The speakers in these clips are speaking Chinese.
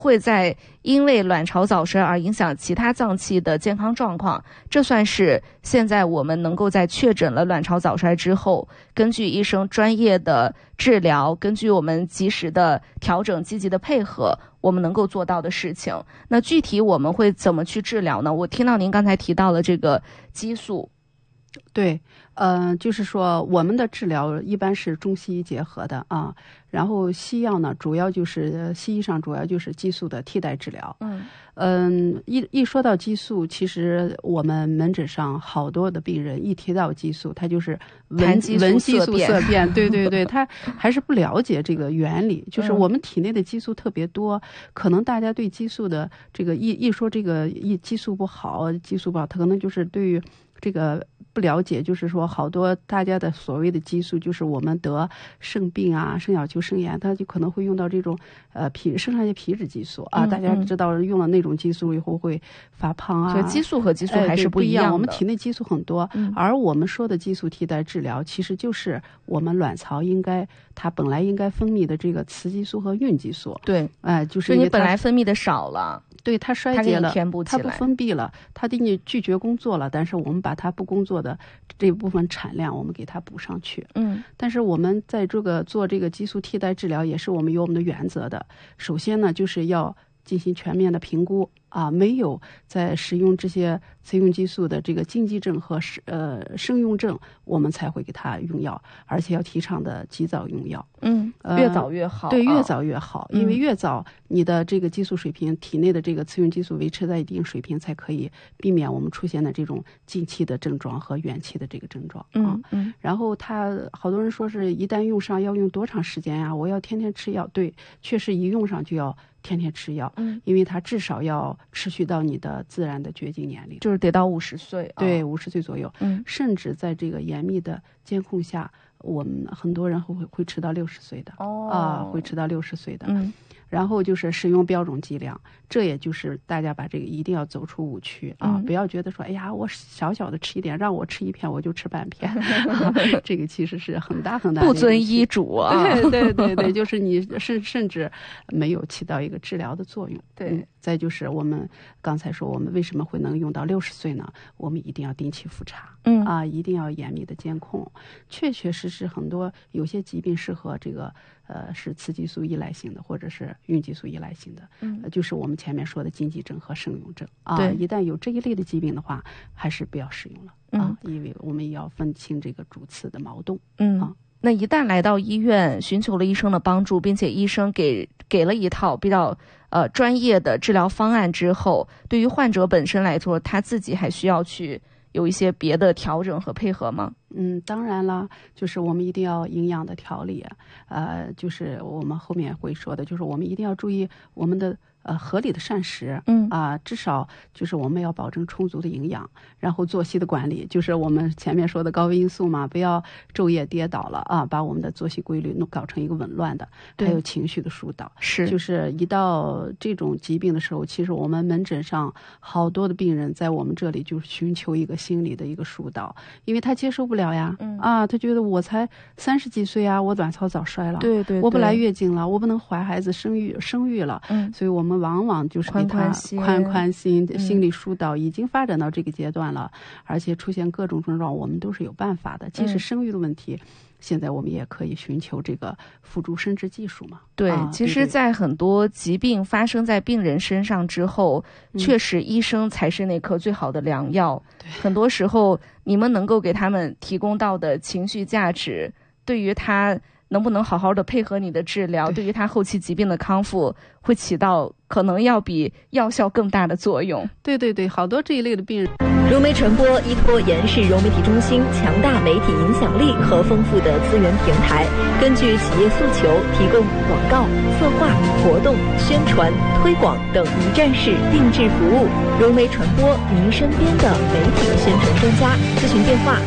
会在因为卵巢早衰而影响其他脏器的健康状况，这算是现在我们能够在确诊了卵巢早衰之后，根据医生专业的治疗，根据我们及时的调整、积极的配合，我们能够做到的事情。那具体我们会怎么去治疗呢？我听到您刚才提到了这个激素。 对，就是说我们的治疗一般是中西医结合的啊，然后西药呢，主要就是西医上主要就是激素的替代治疗。一说到激素，其实我们门诊上好多的病人一提到激素，他就是闻激素色变，对对对，他还是不了解这个原理，就是我们体内的激素特别多，可能大家对激素的这个一说这个激素不好，他可能就是对于这个不了解，就是说好多大家的所谓的激素，就是我们得肾病啊、肾小球肾炎，它就可能会用到这种肾上腺皮质激素啊。大家知道用了那种激素以后会发胖啊。 激素和激素还是不一样的。 我们体内激素很多，而我们说的激素替代治疗，其实就是我们卵巢它本来应该分泌的这个雌激素和孕激素。 对， 就是你本来分泌的少了。 对，它衰竭了， 它不分泌了，它给你拒绝工作了，但是我们把它不工作的这部分产量，我们给它补上去。但是我们在做这个激素替代治疗，也是我们有我们的原则的。首先呢，就是要进行全面的评估啊，没有在使用这些雌孕激素的这个禁忌症和慎用症，我们才会给它用药，而且要提倡的及早用药。 越早越好。 对，越早越好，因为越早你的这个激素水平，体内的这个雌孕激素维持在一定水平，才可以避免我们出现的这种近期的症状和远期的这个症状然后好多人说是一旦用上要用多长时间呀？我要天天吃药。对，确实一用上就要天天吃药，因为它至少要持续到你的自然的绝经年龄， 就是得到50岁。 对，50岁左右。甚至在这个严密的监控下，我们很多人会吃到60岁的。会吃到60岁的。然后就是使用标准剂量，这也就是大家把这个一定要走出误区啊，不要觉得说，哎呀，我小小的吃一点，让我吃一片我就吃半片，这个其实是很大很大的不遵医嘱啊。 对，就是你甚至没有起到一个治疗的作用。 对， 再就是我们刚才说，我们为什么会能用到60岁呢？我们一定要定期复查，一定要严密的监控。确实很多有些疾病适合这个是雌激素依赖性的，或者是孕激素依赖性的，就是我们前面说的禁忌症和慎用症一旦有这一类的疾病的话，还是不要使用了因为我们也要分清这个主次的矛盾。 那一旦来到医院寻求了医生的帮助，并且医生给了一套比较专业的治疗方案之后，对于患者本身来说，他自己还需要去有一些别的调整和配合吗？ 当然了，就是我们一定要营养的调理，就是我们后面会说的，就是我们一定要注意我们的合理的膳食，至少就是我们要保证充足的营养，然后作息的管理，就是我们前面说的高危因素嘛，不要昼夜颠倒了把我们的作息规律搞成一个紊乱的，还有情绪的疏导。就是一到这种疾病的时候，其实我们门诊上好多的病人在我们这里就寻求一个心理的一个疏导，因为他接受不了呀，他觉得我才30几岁啊，我卵巢早衰了，对，我不来月经了，我不能怀孩子生育了，所以我们往往就是给他宽心，心理疏导已经发展到这个阶段了，而且出现各种症状，我们都是有办法的。即使生育的问题，现在我们也可以寻求这个辅助生殖技术嘛。 对，其实在很多疾病发生在病人身上之后，确实医生才是那颗最好的良药。很多时候你们能够给他们提供到的情绪价值，对于他能不能好好的配合你的治疗，对于他后期疾病的康复会起到可能要比药效更大的作用。 对，好多这一类的病人。 融媒传播依托延世融媒体中心强大媒体影响力和丰富的资源平台，根据企业诉求提供广告、策划、活动、宣传、推广等一站式定制服务。融媒传播，您身边的媒体宣传专家。咨询电话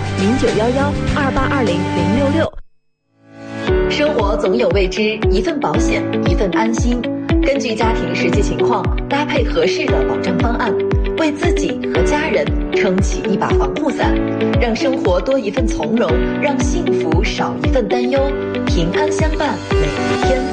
：0911282066。生活总有未知，一份保险，一份安心。根据家庭实际情况，搭配合适的保障方案，为自己和家人撑起一把防护伞，让生活多一份从容，让幸福少一份担忧，平安相伴每一天。